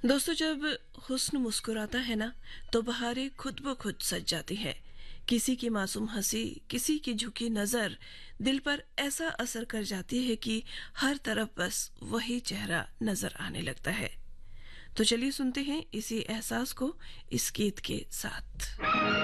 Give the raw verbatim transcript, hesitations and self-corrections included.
दोस्तों, जब हुस्न मुस्कुराता है ना, तो बहारें खुद ब खुद सज जाती है। किसी की मासूम हंसी, किसी की झुकी नजर दिल पर ऐसा असर कर जाती है कि हर तरफ बस वही चेहरा नजर आने लगता है। तो चलिए सुनते हैं इसी एहसास को इस गीत के साथ।